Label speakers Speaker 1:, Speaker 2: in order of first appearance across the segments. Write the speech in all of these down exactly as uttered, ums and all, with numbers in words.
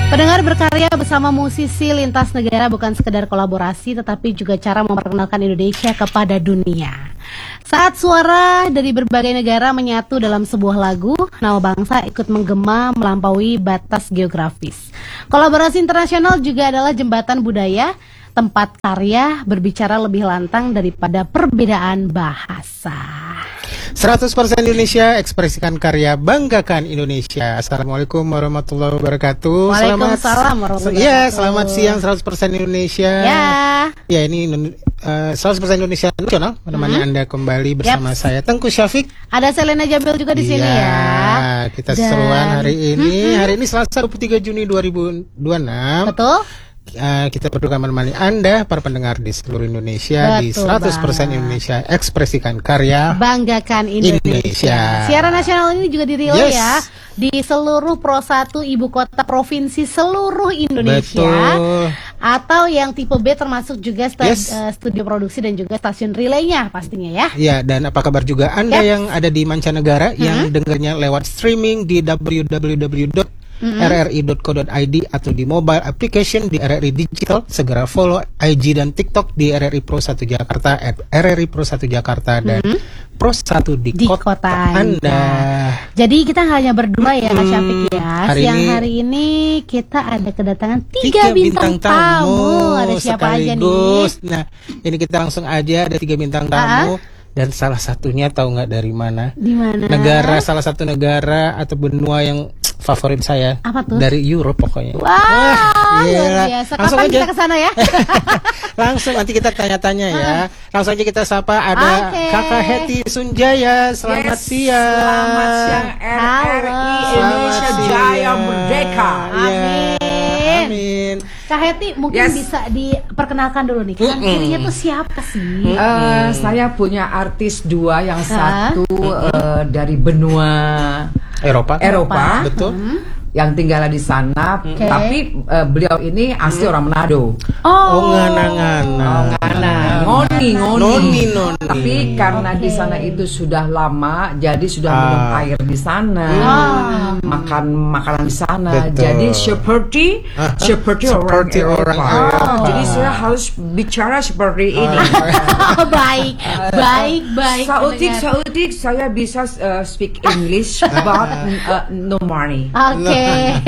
Speaker 1: Pendengar, berkarya bersama musisi lintas negara bukan sekedar kolaborasi, tetapi juga cara memperkenalkan Indonesia kepada dunia. Saat suara dari berbagai negara menyatu dalam sebuah lagu, nama bangsa ikut menggema melampaui batas geografis. Kolaborasi internasional juga adalah jembatan budaya, tempat karya berbicara lebih lantang daripada perbedaan bahasa.
Speaker 2: seratus persen Indonesia, ekspresikan karya, banggakan Indonesia. Assalamualaikum warahmatullahi wabarakatuh.
Speaker 1: Waalaikumsalam warahmatullahi wabarakatuh.
Speaker 2: Ya, selamat siang seratus persen Indonesia.
Speaker 1: Ya.
Speaker 2: Ya, ini uh, seratus persen Indonesia nasional menemani hmm. Anda kembali bersama yep. saya Tengku Syafiq.
Speaker 1: Ada Selena Jamil juga di sini ya.
Speaker 2: Ya, kita Dan... seruan hari ini. Hmm. Hari ini Selasa dua puluh tiga Juni dua ribu dua puluh enam.
Speaker 1: Betul.
Speaker 2: Uh, kita berdua menemani Anda, para pendengar di seluruh Indonesia. Betul, di seratus persen Indonesia, ekspresikan karya,
Speaker 1: banggakan Indonesia. Indonesia. Siaran nasional ini juga direlay yes. ya di seluruh Pro satu ibu kota provinsi seluruh Indonesia. Betul. Atau yang tipe B termasuk juga sta- yes. uh, studio produksi dan juga stasiun relaynya pastinya ya.
Speaker 2: Ya, dan apa kabar juga Anda yep. yang ada di mancanegara mm-hmm. yang dengarnya lewat streaming di w w w dot Mm-hmm. r r i dot co dot i d atau di mobile application di R R I Digital. Segera follow I G dan TikTok di R R I Pro satu Jakarta, at R R I Pro satu Jakarta dan mm-hmm. Pro satu di,
Speaker 1: di
Speaker 2: kota,
Speaker 1: kota
Speaker 2: Anda.
Speaker 1: Jadi kita hanya berdua ya Kak Syafiq ya.
Speaker 2: Hari
Speaker 1: Siang
Speaker 2: ini,
Speaker 1: hari ini kita ada kedatangan tiga,
Speaker 2: tiga
Speaker 1: bintang,
Speaker 2: bintang tamu.
Speaker 1: tamu. Ada siapa aja nih?
Speaker 2: Nah, ini kita langsung aja ada tiga bintang tamu. Uh-huh. Dan salah satunya tahu nggak dari mana?
Speaker 1: Di mana?
Speaker 2: Negara, salah satu negara atau benua yang favorit saya.
Speaker 1: Apa tuh?
Speaker 2: Dari Europe pokoknya.
Speaker 1: Wow, Wah, luar biasa.
Speaker 2: Langsung
Speaker 1: Kapan
Speaker 2: aja
Speaker 1: kita kesana ya?
Speaker 2: Langsung nanti kita tanya-tanya ya. Langsung aja kita sapa ada okay. Kakak Hetty Sunjaya. Selamat
Speaker 3: yes,
Speaker 2: siang.
Speaker 3: Selamat siang R R I Indonesia Jaya Merdeka.
Speaker 1: Amin.
Speaker 2: Amin.
Speaker 1: Kak Hetty mungkin yes. bisa diperkenalkan dulu nih. Kanan mm-hmm. kirinya tuh siapa sih?
Speaker 3: Uh, saya punya artis dua, yang satu uh, dari benua
Speaker 2: Eropa.
Speaker 3: Eropa.
Speaker 2: Betul.
Speaker 3: Hmm. Yang tinggal di sana, okay. tapi uh, beliau ini asli hmm. orang Manado.
Speaker 1: Oh,
Speaker 2: oh ngana-ngana.
Speaker 3: Oh, ngana. Ngoni, ngoni.
Speaker 2: Noni, noni.
Speaker 3: Tapi karena okay. di sana itu sudah lama, jadi sudah ah. minum air di sana, ah. makan makanan di sana. Betul. Jadi seperti ah. seperti,
Speaker 2: seperti
Speaker 3: orang,
Speaker 2: orang
Speaker 3: Eropa.
Speaker 2: Eropa.
Speaker 3: Oh. Jadi saya harus bicara seperti ini.
Speaker 1: Oh, baik, baik, baik.
Speaker 3: Sautik, sautik, saya bisa uh, speak English, but uh, no money.
Speaker 1: Oke. Okay.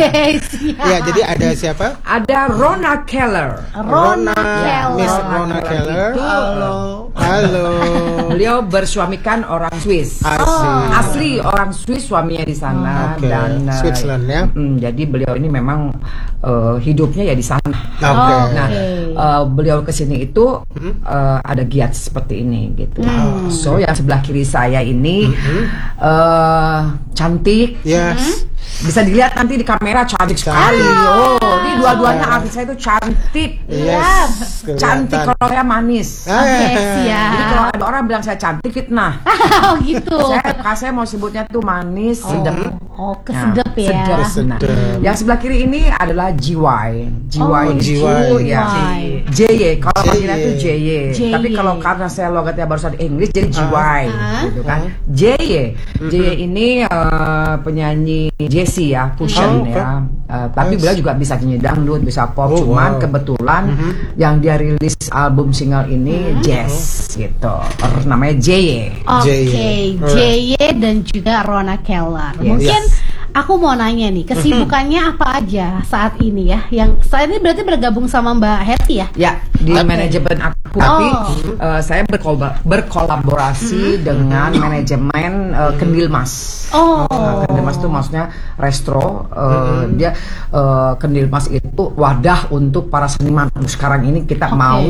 Speaker 2: Ya, jadi ada siapa?
Speaker 3: Ada Rona Keller.
Speaker 1: Rona Keller.
Speaker 2: Miss Rona Keller.
Speaker 3: Halo.
Speaker 2: Halo.
Speaker 3: Beliau bersuamikan orang Swiss.
Speaker 2: Oh.
Speaker 3: Asli orang Swiss, suaminya di sana.
Speaker 2: Okay.
Speaker 3: Dan uh,
Speaker 2: Switzerland ya.
Speaker 3: Mm, jadi beliau ini memang uh, hidupnya ya di sana.
Speaker 2: Okay.
Speaker 3: Nah, uh, beliau kesini itu uh, ada giat seperti ini gitu.
Speaker 1: Hmm.
Speaker 3: So yang sebelah kiri saya ini mm-hmm. uh, cantik.
Speaker 2: Yes.
Speaker 3: Bisa dilihat nanti di kamera, cantik sekali. Oh, ini dua-duanya artis saya itu cantik.
Speaker 2: Yes.
Speaker 3: Cantik, kalau saya manis.
Speaker 1: Oke, okay, siap.
Speaker 3: Jadi kalau ada orang bilang saya cantik, fitnah.
Speaker 1: Oh gitu.
Speaker 3: Saya, saya mau sebutnya tuh manis,
Speaker 1: oh.
Speaker 3: sedap.
Speaker 1: Oh, kesedep nah, ya.
Speaker 3: Sedep. Nah, yang sebelah kiri ini adalah G Y. G Y
Speaker 1: oh,
Speaker 3: itu ya. J Y. Kalau panggilan itu J Y. Tapi kalau karena saya logatnya barusan English jadi G Y, uh-huh. gitu kan. J Y. J Y ini uh, penyanyi Jessie ya, fusion oh, okay. ya. Uh, tapi beliau juga bisa nyanyi dangdut, bisa pop. Oh, cuman wow. kebetulan uh-huh. yang dia rilis album single ini uh-huh. jazz gitu. Terus namanya J Y.
Speaker 1: Oke, okay. J Y dan juga Rona Keller. Yes. Mungkin yes. aku mau nanya nih, kesibukannya apa aja saat ini ya? Yang saat ini berarti bergabung sama Mbak Hetty ya?
Speaker 3: Ya, di okay. manajemen aku. Tapi oh. uh, saya berkol- berkolaborasi hmm. dengan manajemen uh, Kendil Mas.
Speaker 1: Oh.
Speaker 3: Uh, Kendil Mas itu maksudnya restro. Uh, hmm. Dia uh, Kendil Mas itu wadah untuk para seniman. Sekarang ini kita okay. mau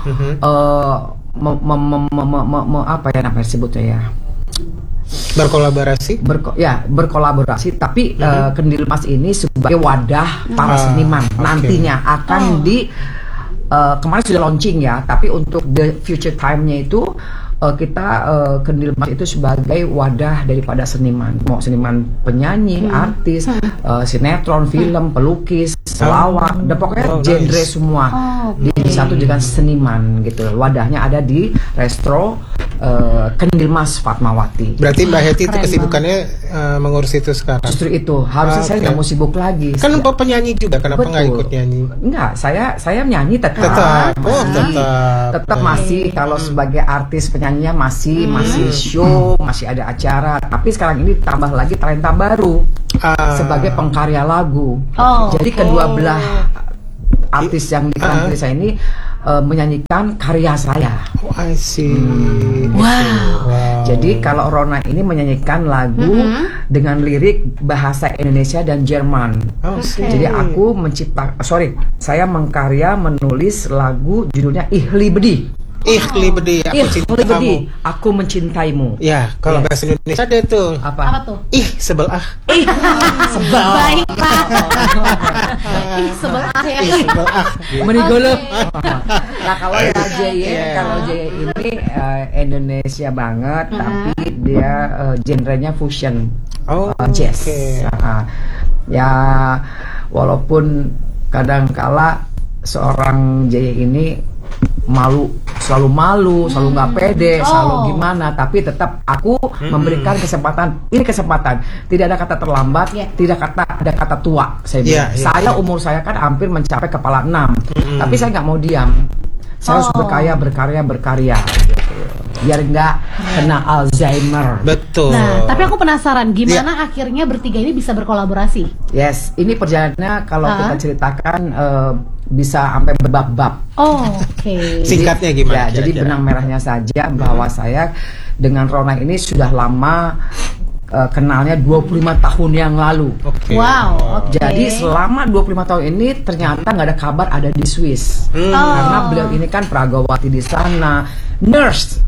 Speaker 3: uh, me- me- me- me- me- me- apa ya namanya sebutnya ya?
Speaker 2: Berkolaborasi?
Speaker 3: Berko, ya berkolaborasi, tapi mm-hmm. uh, Kendil Mas ini sebagai wadah para ah, seniman okay. nantinya akan oh. di uh, kemarin sudah launching ya, tapi untuk the future time-nya itu uh, kita uh, Kendil Mas itu sebagai wadah daripada seniman, mau seniman penyanyi, hmm. artis, hmm. Uh, sinetron, film, hmm. pelukis, lawak, dan pokoknya
Speaker 2: Oh,
Speaker 3: genre
Speaker 2: nice.
Speaker 3: semua
Speaker 1: Oh,
Speaker 3: di satu dengan seniman gitu. Wadahnya ada di Restro uh, Kendil Mas Fatmawati.
Speaker 2: Berarti Mbak Hetty itu
Speaker 1: Keren
Speaker 2: kesibukannya uh, mengurus itu sekarang.
Speaker 3: Justru itu harusnya
Speaker 2: Ah,
Speaker 3: saya
Speaker 2: oke.
Speaker 3: nggak mau sibuk lagi.
Speaker 2: Kan
Speaker 3: Saya-
Speaker 2: Mbak penyanyi juga, kenapa
Speaker 3: Betul.
Speaker 2: nggak ikut nyanyi?
Speaker 3: Enggak, saya saya nyanyi tetap.
Speaker 2: Tetap, oh
Speaker 3: Masih.
Speaker 2: tetap.
Speaker 3: Tetap
Speaker 2: Baik.
Speaker 3: masih kalau sebagai artis penyanyinya masih
Speaker 2: Hmm.
Speaker 3: masih show, masih ada acara. Tapi sekarang ini tambah lagi talenta baru
Speaker 2: Ah.
Speaker 3: sebagai pengkarya lagu.
Speaker 1: Oh,
Speaker 3: Jadi
Speaker 1: oke.
Speaker 3: kedua belah artis yang di
Speaker 2: Ah.
Speaker 3: kanan saya ini eh, menyanyikan karya saya.
Speaker 2: Oh, I see.
Speaker 1: Wow.
Speaker 2: Wow.
Speaker 3: Jadi kalau Rona ini menyanyikan lagu dengan lirik bahasa Indonesia dan Jerman.
Speaker 2: Oh, see.
Speaker 3: Jadi aku mencipta, sorry, saya mengkarya menulis lagu judulnya Ihli Bedi.
Speaker 2: Ikhli bedi, aku cinta
Speaker 3: Ihli Bedi,
Speaker 2: kamu.
Speaker 3: aku mencintaimu.
Speaker 2: Ya, kalau
Speaker 3: Yes.
Speaker 2: bahasa Indonesia ada tuh.
Speaker 1: Apa
Speaker 3: Apa?
Speaker 1: tuh?
Speaker 2: Ih, sebel ah.
Speaker 3: Sebab
Speaker 1: Baiklah. Ih, sebelah ya.
Speaker 2: Ih, sebel ah.
Speaker 3: menigolo. Nah kalau ya J Y,
Speaker 2: Yeah.
Speaker 3: kalau J Y ini eh, Indonesia banget, tapi dia eh, genrenya fusion,
Speaker 2: Oh,
Speaker 3: eh, jazz.
Speaker 2: oke.
Speaker 3: Nah, ya walaupun kadangkala seorang J Y ini malu, selalu malu, selalu nggak pede,
Speaker 1: Oh.
Speaker 3: selalu gimana, tapi tetap aku memberikan kesempatan. Ini kesempatan, tidak ada kata terlambat,
Speaker 1: Yeah.
Speaker 3: tidak kata ada kata tua. Saya bilang,
Speaker 2: Yeah, yeah,
Speaker 3: saya
Speaker 2: yeah.
Speaker 3: umur saya kan hampir mencapai kepala enam, tapi saya nggak mau diam. Saya harus
Speaker 1: Oh.
Speaker 3: berkarya, berkarya, berkarya, gitu. Biar nggak kena Alzheimer.
Speaker 2: Betul.
Speaker 1: Nah, tapi aku penasaran gimana akhirnya bertiga ini bisa berkolaborasi?
Speaker 3: Yes, ini perjalanannya kalau
Speaker 1: Ah.
Speaker 3: kita ceritakan eh, bisa sampai berbab-bab.
Speaker 1: Oh, oke.
Speaker 2: Singkatnya gimana?
Speaker 3: Ya, jadi
Speaker 2: kira-kira?
Speaker 3: benang merahnya saja bahwa saya dengan Rona ini sudah lama eh, kenalnya dua puluh lima tahun yang lalu.
Speaker 2: Oke.
Speaker 1: Wow, oke.
Speaker 3: Jadi selama dua puluh lima tahun ini ternyata nggak ada kabar ada di Swiss.
Speaker 2: Hmm.
Speaker 1: Oh.
Speaker 3: Karena beliau ini kan pragawati di sana, nurse.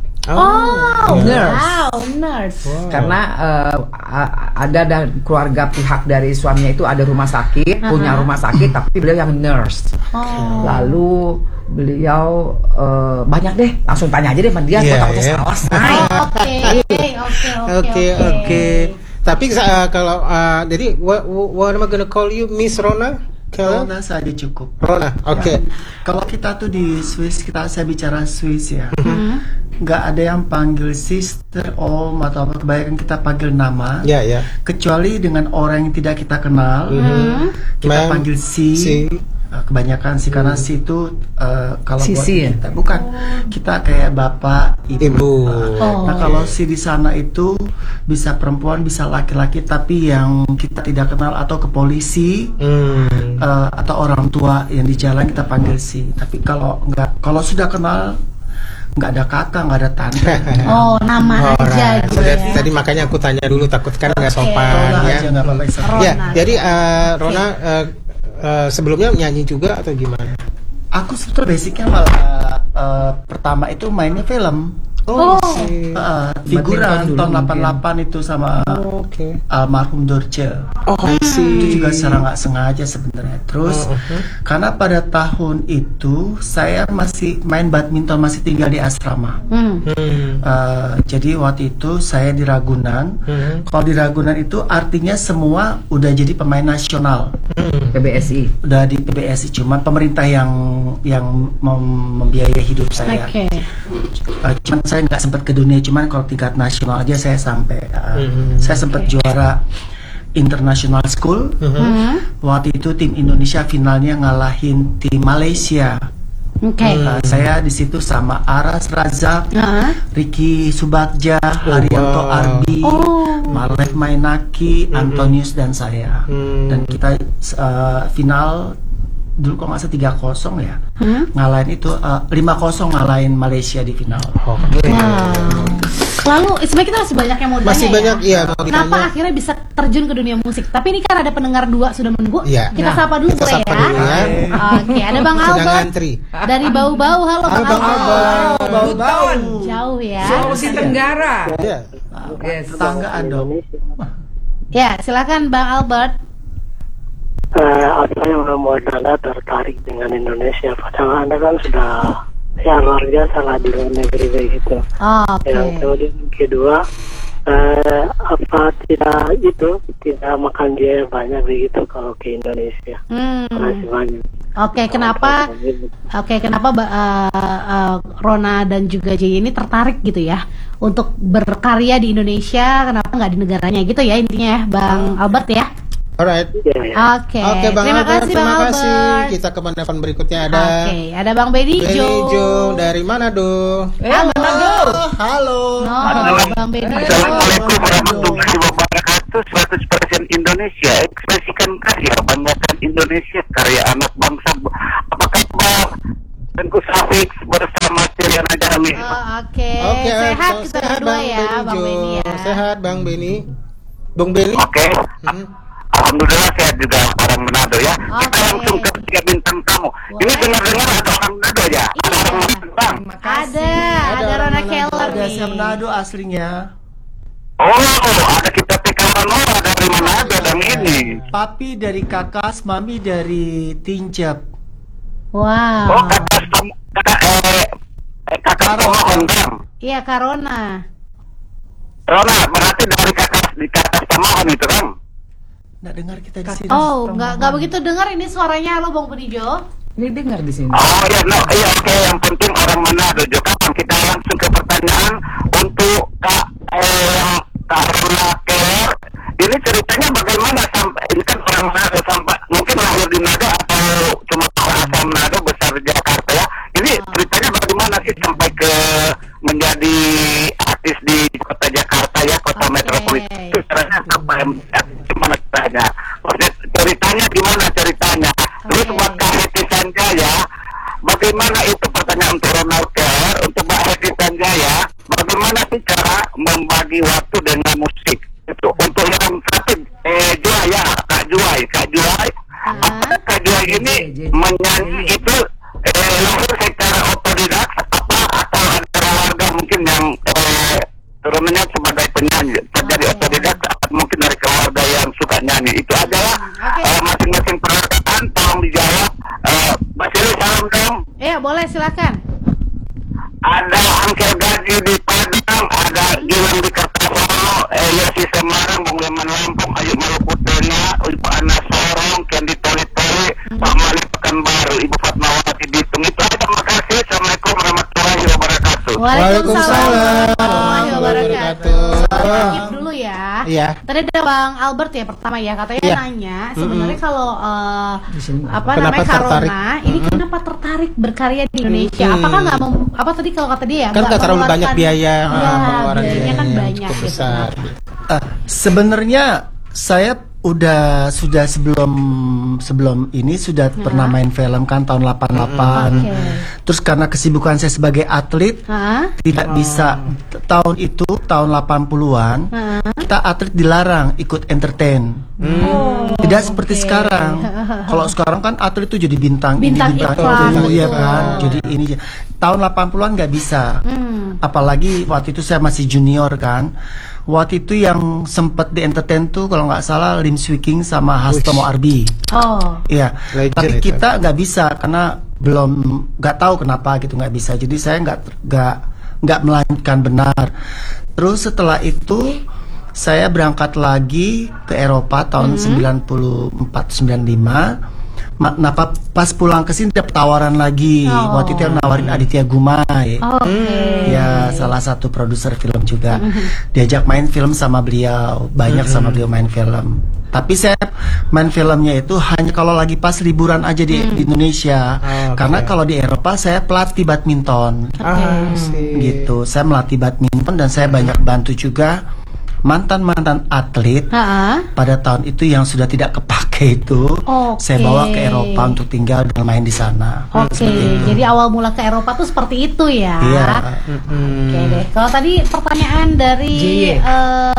Speaker 1: Oh,
Speaker 3: Nurse.
Speaker 1: wow, nurse.
Speaker 2: Wow.
Speaker 3: Karena eh, a- ada dan keluarga pihak dari suaminya itu ada rumah sakit, punya rumah sakit, tapi beliau yang nurse.
Speaker 1: Oh.
Speaker 3: Lalu beliau eh, banyak deh, langsung tanya aja deh sama dia,
Speaker 2: Iya,
Speaker 3: gua takutnya
Speaker 2: iya.
Speaker 3: salah.
Speaker 1: Oh,
Speaker 3: Say.
Speaker 1: Oke, oke, oke,
Speaker 2: Oke, oke. Tapi uh, kalau uh, jadi what, what am I gonna call you, Miss Rona? Keller?
Speaker 4: Rona saja cukup.
Speaker 2: Rona, oke.
Speaker 4: Ya. Kalau kita tuh di Swiss, kita saya bicara Swiss ya, nggak ada yang panggil sister, om atau apa. Kebanyakan kita panggil nama.
Speaker 2: Ya, ya.
Speaker 4: Kecuali dengan orang yang tidak kita kenal, kita
Speaker 2: Ma'am,
Speaker 4: panggil si.
Speaker 2: si.
Speaker 4: Uh, Kebanyakan si karena si itu uh, kalau buat
Speaker 3: Sisi ya?
Speaker 4: kita bukan kita kayak bapak, ibu.
Speaker 2: Ibu.
Speaker 1: Oh.
Speaker 4: Nah kalau si di sana itu bisa perempuan, bisa laki-laki, tapi yang kita tidak kenal atau ke polisi.
Speaker 2: Hmm.
Speaker 4: Eh, atau orang tua yang di jalan kita panggil si. Tapi kalau nggak, kalau sudah kenal nggak ada kakak, nggak ada tante.
Speaker 1: Oh, nama aja
Speaker 2: Alright.
Speaker 1: gitu
Speaker 2: So,
Speaker 1: ya.
Speaker 2: that- Tadi makanya aku tanya dulu, takut kan nggak
Speaker 1: Oke.
Speaker 2: sopan
Speaker 4: Rona
Speaker 2: ya.
Speaker 4: aja nggak apa-apa. Isa.
Speaker 1: Rona.
Speaker 2: Ya, jadi uh, Rona uh, uh, sebelumnya nyanyi juga atau gimana?
Speaker 4: Aku sebetulnya basicnya malah eh, pertama itu mainnya film.
Speaker 1: Oh.
Speaker 2: si-
Speaker 4: Eh, figuran
Speaker 3: dulu
Speaker 4: tahun
Speaker 3: mungkin.
Speaker 4: delapan puluh delapan itu sama
Speaker 2: Oh, Oke.
Speaker 4: almarhum Dorce.
Speaker 2: Oh, I see.
Speaker 4: Itu juga secara nggak sengaja sebenarnya. Terus
Speaker 2: Oh, oke.
Speaker 4: karena pada tahun itu saya masih main badminton, masih tinggal di asrama.
Speaker 1: Hmm.
Speaker 2: Hmm.
Speaker 4: Eh, jadi waktu itu saya di Ragunan.
Speaker 2: Hmm.
Speaker 4: Kalau di Ragunan itu artinya semua udah jadi pemain nasional,
Speaker 3: P B S I.
Speaker 4: udah di P B S I. Cuman pemerintah yang yang mem- membiayai hidup saya.
Speaker 1: Oke.
Speaker 4: Eh, cuman saya nggak sempat ke dunia. Cuman kalau tingkat nasional aja saya sampai. eh,
Speaker 2: Mhm.
Speaker 4: Saya sempat juara international school.
Speaker 1: Hmm.
Speaker 4: Waktu itu tim Indonesia finalnya ngalahin tim Malaysia.
Speaker 1: Oke.
Speaker 4: Eh, saya di situ sama Aras Razak,
Speaker 1: Heeh.
Speaker 4: Ricky Subagja, Haryanto
Speaker 2: wow.
Speaker 4: Arbi,
Speaker 1: Oh.
Speaker 4: Malev Mainaki, Antonius dan saya.
Speaker 2: Hmm.
Speaker 4: Dan kita uh, final dulu kok nggak salah tiga kosong ya,
Speaker 1: Hmm?
Speaker 4: ngalahin itu uh, lima kosong ngalahin Malaysia di final.
Speaker 2: Oke.
Speaker 1: Wow. Lalu sebenarnya kita masih banyak yang mau ditanya.
Speaker 2: Masih banyak,
Speaker 1: ya.
Speaker 2: iya, mau
Speaker 1: Kenapa
Speaker 2: ditanya.
Speaker 1: akhirnya bisa terjun ke dunia musik? Tapi ini kan ada pendengar dua sudah menunggu.
Speaker 2: Iya.
Speaker 1: Kita
Speaker 3: Nah,
Speaker 1: sapa dulu
Speaker 2: kita
Speaker 1: boleh
Speaker 2: sapa
Speaker 1: ya.
Speaker 2: dulu ya.
Speaker 1: Oke, ada Bang
Speaker 2: Sedang
Speaker 1: Albert
Speaker 2: ngantri.
Speaker 1: dari Bau-Bau. Halo
Speaker 2: Halo,
Speaker 1: Bang
Speaker 2: Bang
Speaker 1: Albert.
Speaker 3: Bau-bau.
Speaker 1: Jauh ya.
Speaker 3: Sulawesi Tenggara.
Speaker 2: Ya.
Speaker 3: Yes.
Speaker 4: Tetanggaan dong.
Speaker 1: Ya, silakan Bang Albert.
Speaker 5: Eh, apa yang membuat Anda tertarik dengan Indonesia? Padahal Anda kan sudah ya luar biasa lah di luar negeri kayak gitu.
Speaker 1: Oh, oke.
Speaker 5: Yang kemudian kedua, uh, apa tidak itu tidak makan biaya banyak begitu kalau ke Indonesia.
Speaker 1: Hmm.
Speaker 5: Terima kasih banyak.
Speaker 1: Oke, kenapa? Oke, kenapa uh, uh, Rona dan juga Jay ini tertarik gitu ya untuk berkarya di Indonesia? Kenapa nggak di negaranya gitu ya intinya ya, Bang Albert ya?
Speaker 2: Alright.
Speaker 5: Ya, ya.
Speaker 1: Oke.
Speaker 2: Oke, Bang
Speaker 1: Terima
Speaker 2: Albert,
Speaker 1: kasih,
Speaker 2: terima
Speaker 1: Bang
Speaker 2: kasih.
Speaker 1: Albert.
Speaker 2: Kita ke telepon berikutnya ada.
Speaker 1: Oke, ada Bang Benny
Speaker 2: Benny
Speaker 1: Jo.
Speaker 2: Jo dari Manado.
Speaker 3: Eh,
Speaker 1: Halo.
Speaker 3: Manado.
Speaker 2: Halo.
Speaker 1: Oh, Bang Benny Jo.
Speaker 6: Assalamualaikum warahmatullahi wabarakatuh. seratus persen Indonesia, ekspresikan karya, banggakan Indonesia, karya anak bangsa. Apa kabar? Tengku Safik bersama Siriana Jamil.
Speaker 1: Oh, Oke,
Speaker 2: Oke,
Speaker 1: sehat
Speaker 2: so-
Speaker 1: kita
Speaker 2: sehat,
Speaker 1: berdua
Speaker 2: Bang
Speaker 1: ya,
Speaker 2: Benny
Speaker 1: Bang
Speaker 2: Jo.
Speaker 1: Benny ya.
Speaker 2: Sehat Bang Benny. Bang Benny.
Speaker 6: Oke.
Speaker 2: Hmm.
Speaker 6: Alhamdulillah sehat juga orang Manado ya. Kita
Speaker 1: Oke.
Speaker 6: langsung ke tiga bintang tamu. Ini
Speaker 1: Boleh.
Speaker 6: dengar-dengar ada orang Manado ya. Ada
Speaker 1: Iya.
Speaker 6: orang Manado, Bang.
Speaker 3: Terima kasih.
Speaker 1: Ada, ada
Speaker 2: orang
Speaker 1: Rona
Speaker 2: Manado.
Speaker 1: Keller
Speaker 4: Ada
Speaker 1: nih.
Speaker 4: saya Manado aslinya.
Speaker 6: Oh, ada kita pekawan orang dari Manado dan ini.
Speaker 4: Papi dari Kakas, mami dari Tincap.
Speaker 1: Wow.
Speaker 6: Oh, kakak kakak eh eh, kakak Tomohon, Bang.
Speaker 1: Iya, Karona.
Speaker 6: Rona, berarti dari kakak di kakak Tomohon itu, Bang.
Speaker 4: Nggak dengar kita di sini.
Speaker 1: Oh, nggak nggak begitu dengar ini suaranya lo Bang Benny Jo.
Speaker 3: Ini dengar di sini.
Speaker 6: Oh ya, no, iya oke. Yang penting orang Manado juga. Kapan kita langsung ke pertanyaan untuk Kak eh, Kak Rona Keller. Ini ceritanya bagaimana sampai ini kan orang Manado sampai mungkin lahir di Manado atau cuma orang asal Manado besar di Jakarta ya. Ini ceritanya bagaimana sih sampai ke menjadi artis di kota Jakarta ya, kota
Speaker 1: Oke.
Speaker 6: metropolitan. Itu caranya apa? Gimana ceritanya? Maksudnya ceritanya gimana ceritanya? Terus
Speaker 1: Oke.
Speaker 6: buat Kak Heti Sanjaya, bagaimana itu pertanyaan untuk Ronald Keller, untuk Mbak Heti Sanjaya, bagaimana sih cara membagi waktu dengan musik? Itu untuk yang satu, eh, Juai ya, Kak Juai, Kak Juai, apakah Kak Juai ini menyanyi itu eh, lahir secara otodidak, apa atau ada keluarga mungkin yang eh, turunannya sebagai penyanyi, terjadi
Speaker 1: Oke.
Speaker 6: otodidak, atau mungkin dari keluarga yang suka nyanyi? Itu aja lah.
Speaker 1: Oke.
Speaker 6: Eh, masing-masing perkataan tolong dijawab. Eh, Mbak Sili salam dong.
Speaker 1: Iya, boleh silakan.
Speaker 6: Ada Angkel Gaji di Padang, ada Gilang di Kertasolo, eh, Yosi Semarang, Bung Leman Lampung, Ayu Maluku Tengah, Ibu Ana Sorong, Kendi Toli Toli, Pak Malik Pekanbaru, Ibu Fatmawati Bitung. Itu aja, terima kasih. Assalamualaikum warahmatullahi wabarakatuh.
Speaker 1: Waalaikumsalam warahmatullahi
Speaker 2: warahmatullahi
Speaker 1: wabarakatuh.
Speaker 2: wabarakatuh.
Speaker 1: Skip dulu ya.
Speaker 2: Iya.
Speaker 1: Tadi ada Bang Albert ya pertama ya, katanya
Speaker 2: Iya.
Speaker 1: nanya sebenarnya kalau eh,
Speaker 3: Di sini.
Speaker 1: apa
Speaker 2: Kenapa
Speaker 1: namanya
Speaker 2: tertarik?
Speaker 1: Karona ini kenapa tertarik berkarya di Indonesia?
Speaker 2: Mm-mm.
Speaker 1: Apakah nggak mem, apa tadi kalau kata dia ya?
Speaker 2: Kan nggak terlalu
Speaker 1: mengeluarkan-
Speaker 2: banyak biaya,
Speaker 1: Iya,
Speaker 2: ah, pengeluaran
Speaker 1: biayanya kan
Speaker 2: biaya yang
Speaker 1: banyak
Speaker 2: cukup
Speaker 1: gitu.
Speaker 2: besar.
Speaker 4: Ah, sebenarnya saya udah sudah sebelum sebelum ini sudah pernah main film kan tahun delapan puluh delapan.
Speaker 1: Oke.
Speaker 4: Terus karena kesibukan saya sebagai atlet
Speaker 1: Hah?
Speaker 4: tidak bisa t- tahun itu tahun delapan puluhan
Speaker 1: Hah?
Speaker 4: kita atlet dilarang ikut entertain.
Speaker 1: Oh,
Speaker 4: Tidak seperti
Speaker 1: oke.
Speaker 4: sekarang. Kalau sekarang kan atlet itu jadi bintang,
Speaker 1: Bintang
Speaker 4: ini bintang
Speaker 1: iklan,
Speaker 4: itu, ya
Speaker 1: betul.
Speaker 4: kan. Jadi ini tahun delapan puluhan nggak bisa.
Speaker 1: Hmm.
Speaker 4: Apalagi waktu itu saya masih junior kan. Waktu itu yang sempat di entertain tuh kalau nggak salah Lim Swee King sama Hastomo Arbi.
Speaker 1: Oh.
Speaker 4: Iya.
Speaker 2: Legend
Speaker 4: Tapi
Speaker 2: itu.
Speaker 4: kita nggak bisa karena belum nggak tahu kenapa gitu nggak bisa. Jadi saya nggak nggak nggak melanjutkan benar. Terus setelah itu saya berangkat lagi ke Eropa tahun sembilan puluh empat sembilan puluh lima. Ma- Nah pa- pas pulang ke sini dapat tawaran lagi.
Speaker 1: Oh.
Speaker 4: Waktu itu yang nawarin Aditya Gumai.
Speaker 1: Oke.
Speaker 4: Ya salah satu produser film juga. Diajak main film sama beliau, banyak sama beliau main film. Tapi saya main filmnya itu hanya kalau lagi pas liburan aja di, di Indonesia.
Speaker 2: Oke.
Speaker 4: Karena kalau di Eropa saya pelatih badminton.
Speaker 2: Ah, sih.
Speaker 4: Gitu. Saya melatih badminton dan saya banyak bantu juga mantan-mantan atlet
Speaker 1: Ha-ha.
Speaker 4: pada tahun itu yang sudah tidak kepake itu.
Speaker 1: Oke.
Speaker 4: Saya bawa ke Eropa untuk tinggal dan main di sana.
Speaker 1: Oke, jadi awal mula ke Eropa tuh seperti itu ya.
Speaker 4: Iya.
Speaker 1: Oke deh. Kalau tadi pertanyaan dari
Speaker 3: J Y.
Speaker 1: eh,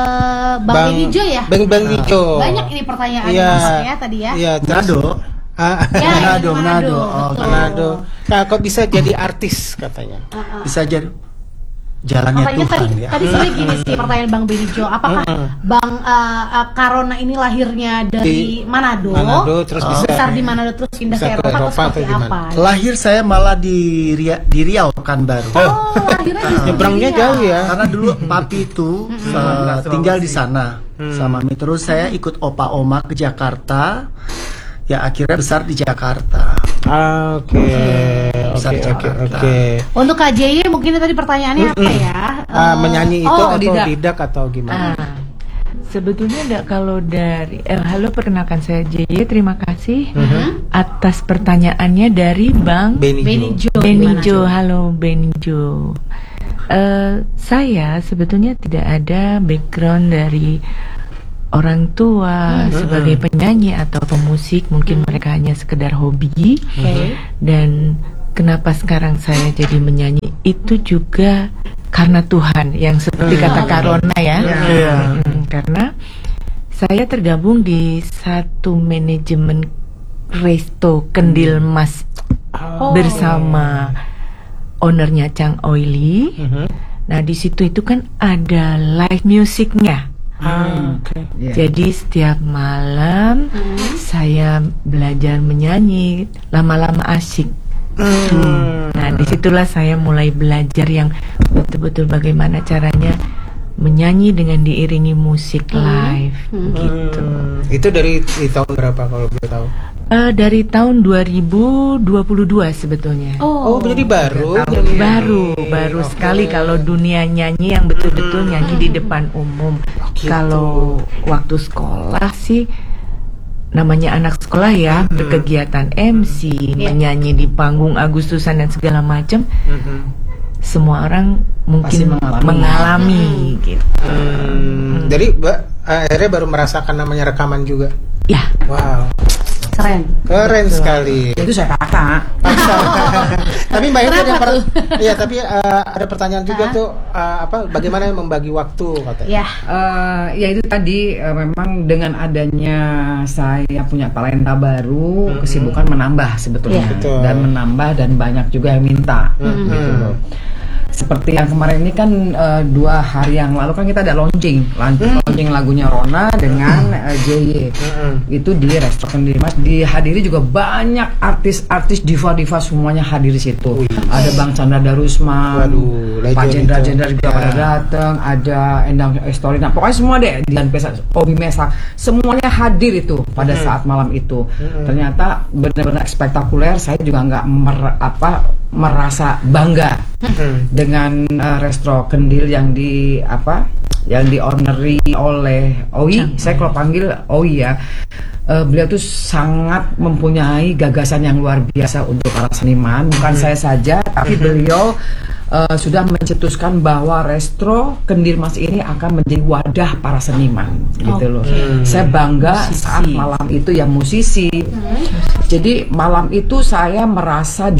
Speaker 1: Bang Benny Jo ya.
Speaker 2: Bang Bang Nijo.
Speaker 1: Banyak ini pertanyaan
Speaker 2: Iya.
Speaker 1: maksudnya tadi ya.
Speaker 2: Iya, terus-
Speaker 4: Manado.
Speaker 2: Ah,
Speaker 1: Ya,
Speaker 4: Manado,
Speaker 1: yang
Speaker 4: Manado.
Speaker 1: Manado.
Speaker 4: Oh,
Speaker 1: Betul.
Speaker 2: Manado. Nah, kok bisa jadi artis katanya?
Speaker 4: Bisa jadi jalannya
Speaker 1: Makanya
Speaker 4: Tuhan
Speaker 1: tadi,
Speaker 4: ya.
Speaker 1: tadi sebenarnya gini sih pertanyaan Bang Benijo, apakah Bang uh, uh, Karona ini lahirnya dari
Speaker 2: Di
Speaker 1: Manado,
Speaker 2: Manado, terus bisa-
Speaker 1: besar di Manado terus pindah
Speaker 2: bisa
Speaker 1: ke
Speaker 2: ke
Speaker 1: Eropa, atau
Speaker 2: Eropa
Speaker 1: seperti
Speaker 2: atau gimana?
Speaker 1: apa?
Speaker 4: Lahir saya malah di Ria- di Riau Pekanbaru.
Speaker 1: Oh, lahirnya di
Speaker 2: Nyebrangnya
Speaker 1: Nigeria.
Speaker 2: jauh ya.
Speaker 4: Karena dulu papi itu uh, tinggal di sana sama Mami. Terus saya ikut opa oma ke Jakarta. Ya akhirnya besar di Jakarta.
Speaker 2: Oke,
Speaker 4: Besar
Speaker 2: oke,
Speaker 4: di
Speaker 2: oke,
Speaker 4: Jakarta.
Speaker 2: oke.
Speaker 1: Untuk K J Y mungkin tadi pertanyaannya apa ya?
Speaker 2: Ah,
Speaker 1: Eh,
Speaker 2: menyanyi itu
Speaker 1: oh,
Speaker 2: atau
Speaker 3: tidak.
Speaker 2: tidak atau gimana?
Speaker 7: Ah, sebetulnya enggak, kalau dari eh, halo, perkenalkan saya J Y, terima kasih atas pertanyaannya dari Bang
Speaker 2: Benijo.
Speaker 1: Benijo.
Speaker 7: Benijo. Halo Benijo. Eh, saya sebetulnya tidak ada background dari orang tua sebagai penyanyi atau pemusik, mungkin mereka hanya sekedar hobi.
Speaker 1: Oke.
Speaker 7: Dan kenapa sekarang saya jadi menyanyi itu juga karena Tuhan, yang seperti kata Karona ya. Mm, karena saya tergabung di satu manajemen resto Kendil Mas
Speaker 1: Oh.
Speaker 7: bersama ownernya Chang Oily. Nah di situ itu kan ada live musicnya.
Speaker 2: Ah, oke.
Speaker 3: Iya.
Speaker 7: Jadi setiap malam saya belajar menyanyi, lama-lama asyik. Nah disitulah saya mulai belajar yang betul-betul bagaimana caranya menyanyi dengan diiringi musik live, gitu.
Speaker 2: Hmm, itu dari di tahun berapa kalau boleh tahu?
Speaker 7: Eh, dari tahun dua ribu dua puluh dua sebetulnya.
Speaker 2: Oh, jadi baru.
Speaker 7: Baru, baru sekali kalau dunia nyanyi yang betul-betul nyanyi di depan umum. Kalau waktu sekolah sih namanya anak sekolah ya, berkegiatan M C, menyanyi di panggung Agustusan dan segala macam. Semua orang mungkin
Speaker 3: Pasti mengalami.
Speaker 7: mengalami gitu.
Speaker 2: Hmm, jadi Mbak akhirnya baru merasakan namanya rekaman juga.
Speaker 7: Ya,
Speaker 2: Wow,
Speaker 1: Keren.
Speaker 2: keren sekali.
Speaker 3: Itu saya kakak.
Speaker 2: Tapi Mbak Edi ada
Speaker 1: Kenapa
Speaker 2: per-
Speaker 1: tuh?
Speaker 2: Iya, tapi uh, ada pertanyaan juga tuh uh, apa bagaimana membagi waktu katanya.
Speaker 1: Ya.
Speaker 3: Eh, ya itu tadi eh, memang dengan adanya saya punya talenta baru, kesibukan menambah sebetulnya.
Speaker 1: Iya.
Speaker 2: Betul.
Speaker 3: Dan menambah dan banyak juga yang minta gitu loh. Seperti yang kemarin ini kan eh, dua hari yang lalu kan kita ada launching, lan- launching lagunya Rona dengan eh, J Y. Itu di restoran di Mas, dihadiri juga banyak artis-artis diva-diva semuanya hadir di situ. Ada Bang Chandra Darusman,
Speaker 2: Waduh, legend
Speaker 3: Pak
Speaker 2: itu.
Speaker 3: Jendra-Jendra juga
Speaker 2: Ya.
Speaker 3: pada datang, ada Endang Story, nah pokoknya semua deh, Dian Pesa, Obi Mesa, semuanya hadir itu pada saat malam itu. Ternyata benar-benar spektakuler. Saya juga nggak mer- apa merasa bangga dengan uh, Resto Kendil yang di apa yang diorneri oleh Oi. Saya kalau panggil Oi ya, uh, beliau tuh sangat mempunyai gagasan yang luar biasa untuk para seniman. Bukan saya saja, tapi beliau uh, sudah mencetuskan bahwa Resto Kendil Mas ini akan menjadi wadah para seniman, gitu loh. Saya bangga saat malam itu ya musisi. Jadi malam itu saya merasa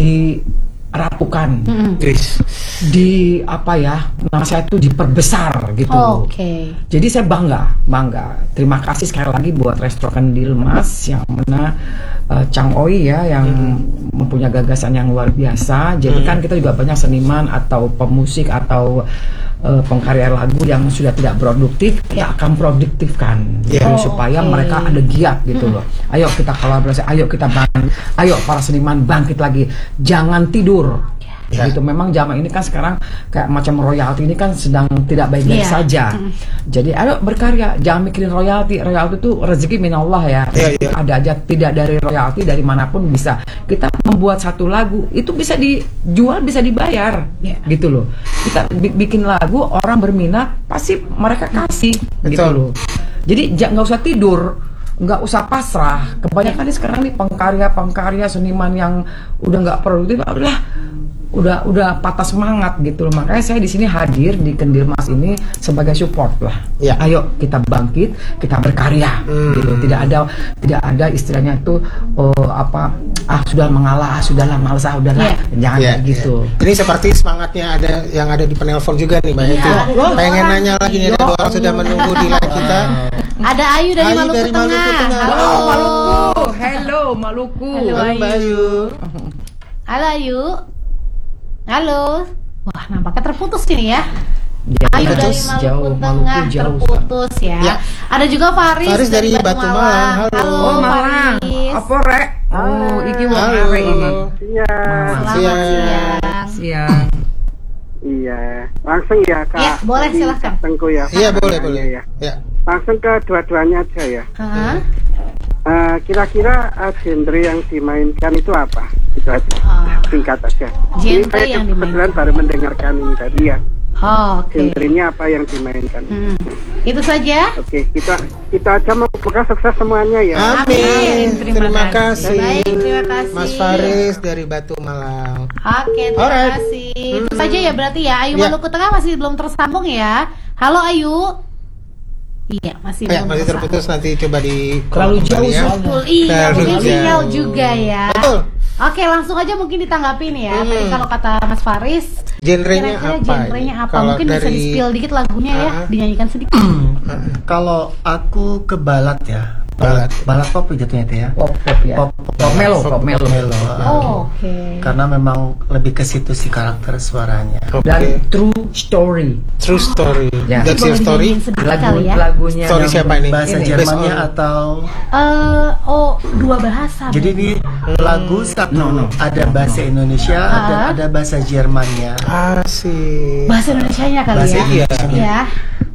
Speaker 3: dirapukan,
Speaker 2: Chris.
Speaker 3: di apa ya, nama saya tuh diperbesar gitu loh.
Speaker 1: Oke.
Speaker 3: Jadi saya bangga, bangga. Terima kasih sekali lagi buat Resto Kendil Mas yang mana uh, Chang Oi ya yang mempunyai gagasan yang luar biasa. Jadi kan kita juga banyak seniman atau pemusik atau uh, pengkarya lagu yang sudah tidak produktif, kita akan produktifkan gitu,
Speaker 2: Yeah.
Speaker 3: supaya
Speaker 1: Oke.
Speaker 3: mereka ada giat gitu loh. Ayo kita kolaborasi, ayo kita bangkit, ayo para seniman bangkit lagi, jangan tidur.
Speaker 2: Ya.
Speaker 3: Gitu. Memang zaman ini kan sekarang kayak macam royalti ini kan sedang tidak baik-baik
Speaker 1: Iya.
Speaker 3: saja. Jadi ayo berkarya, jangan mikirin royalti. Royalti itu rezeki minallah ya.
Speaker 2: Iya, iya.
Speaker 3: Ada aja, tidak dari royalti, dari manapun bisa. Kita membuat satu lagu itu bisa dijual, bisa dibayar,
Speaker 1: Iya.
Speaker 3: gitu loh. Kita bi- bikin lagu, orang berminat, pasti mereka kasih, gitu
Speaker 2: Betul.
Speaker 3: loh. Jadi ja- nggak usah tidur, nggak usah pasrah. Kebanyakan nih sekarang nih pengkarya-pengkarya seniman yang udah nggak produktif, udah udah udah patah semangat gitu loh. Makanya saya di sini hadir di Kendil Mas ini sebagai support lah.
Speaker 2: Ya.
Speaker 3: Ayo kita bangkit, kita berkarya gitu. Tidak ada tidak ada istilahnya itu oh, apa ah sudah mengalah, ah, sudahlah malas, ah, udahlah. Jangan
Speaker 2: Iya,
Speaker 3: kayak gitu.
Speaker 2: iya. Ini seperti semangatnya ada yang ada di penelpon juga nih Mbak
Speaker 1: Iya,
Speaker 2: Edi.
Speaker 1: ada dua
Speaker 2: Pengen
Speaker 1: orang.
Speaker 2: nanya lagi nih, ada dua orang sudah menunggu di line kita.
Speaker 1: Ada Ayu dari
Speaker 2: Ayu
Speaker 1: Maluku
Speaker 2: dari
Speaker 1: Tengah.
Speaker 2: Maluku Tengah.
Speaker 1: Halo.
Speaker 3: Oh, Maluku. Hello Maluku.
Speaker 1: Halo,
Speaker 2: Halo Mbak Ayu.
Speaker 1: Halo Ayu. Halo. Wah, nampaknya terputus ini ya.
Speaker 3: Ya,
Speaker 1: Ayu dari
Speaker 3: terputus,
Speaker 1: Maluku
Speaker 3: jauh,
Speaker 1: Tengah
Speaker 3: Maluku jauh,
Speaker 1: terputus ya.
Speaker 2: Ya.
Speaker 1: Ada juga Faris,
Speaker 2: Faris dari Batu Malang. Halo.
Speaker 3: Oh, Malang.
Speaker 1: Faris.
Speaker 3: Apa rek? Oh, iki wong
Speaker 2: Halo.
Speaker 3: arek ini.
Speaker 5: Iya,
Speaker 1: Selamat
Speaker 2: Siang.
Speaker 1: siang.
Speaker 3: Siang.
Speaker 5: iya. Langsung ya Kak.
Speaker 1: Ya, boleh,
Speaker 5: Jadi,
Speaker 1: silahkan.
Speaker 5: Tengku ya.
Speaker 2: Iya boleh
Speaker 5: Iya,
Speaker 2: boleh.
Speaker 5: iya.
Speaker 2: Ya.
Speaker 5: Langsung ke dua-duanya aja ya.
Speaker 1: Hah?
Speaker 5: Eh, kira-kira uh, genre yang dimainkan itu apa? Itu aja.
Speaker 1: Ah.
Speaker 5: Singkat aja.
Speaker 1: Genre
Speaker 5: Ini saya
Speaker 1: yang
Speaker 5: kebetulan
Speaker 1: dimainkan.
Speaker 5: baru mendengarkan ini tadi ya.
Speaker 1: Oh, oke.
Speaker 5: Genrenya apa yang dimainkan?
Speaker 1: Hmm. Itu saja.
Speaker 5: Oke, kita kita aja semoga sukses semuanya ya.
Speaker 2: Amin.
Speaker 1: Amin.
Speaker 2: Terima,
Speaker 7: Terima
Speaker 2: kasih.
Speaker 1: Baik, terima kasih.
Speaker 2: Mas Faris dari Batu Malang.
Speaker 1: Oke, terima
Speaker 2: Alright.
Speaker 1: kasih. Itu saja ya berarti ya. Ayu
Speaker 2: Ya.
Speaker 1: Maluku Tengah masih belum tersambung ya. Halo Ayu. Iya, masih
Speaker 2: Ya,
Speaker 1: belum
Speaker 2: masih
Speaker 1: tersambung.
Speaker 2: terputus, nanti coba di
Speaker 3: Terlalu
Speaker 2: kembali
Speaker 3: jauh
Speaker 2: ya.
Speaker 3: soalnya.
Speaker 1: Betul, iya,
Speaker 2: Terlalu
Speaker 1: mungkin
Speaker 2: jauh.
Speaker 1: sinyal juga ya.
Speaker 2: Betul.
Speaker 1: Oke, langsung aja mungkin ditanggapin ya.
Speaker 2: Hmm.
Speaker 1: Tadi kalau kata Mas Faris,
Speaker 2: Genrenya
Speaker 1: kira-kira
Speaker 2: apa?
Speaker 1: genrenya
Speaker 2: ini?
Speaker 1: apa?
Speaker 2: Kalau
Speaker 1: Mungkin bisa
Speaker 2: dari
Speaker 1: di-spill dikit lagunya ya,
Speaker 2: Ah.
Speaker 1: dinyanyikan sedikit.
Speaker 4: Kalau aku ke balad ya.
Speaker 2: Balad.
Speaker 4: Balad pop jatuhnya itu ya.
Speaker 3: Pop pop ya.
Speaker 4: Pop,
Speaker 3: Pop melo, pop melo.
Speaker 4: melo.
Speaker 1: Oh, oke.
Speaker 4: Karena memang lebih ke situ sih karakter suaranya.
Speaker 2: Oke.
Speaker 3: Dan true story.
Speaker 2: True story.
Speaker 3: Ya.
Speaker 2: That's
Speaker 1: Boleh
Speaker 2: your story.
Speaker 1: dinyanyiin sedikit
Speaker 3: Lagu
Speaker 1: kali ya.
Speaker 3: lagunya
Speaker 2: Story
Speaker 3: yang
Speaker 2: siapa ini?
Speaker 4: Bahasa
Speaker 3: Ini,
Speaker 4: Jermannya
Speaker 2: based on-
Speaker 4: atau
Speaker 1: Eh, oh, dua bahasa.
Speaker 4: jadi ini lagu satu
Speaker 3: No, no.
Speaker 4: ada bahasa Indonesia
Speaker 1: Ah.
Speaker 4: dan ada bahasa Jermannya.
Speaker 2: Asik.
Speaker 1: bahasa Indonesianya kali
Speaker 4: Bahasa
Speaker 1: ya.
Speaker 2: Iya.
Speaker 1: Ya.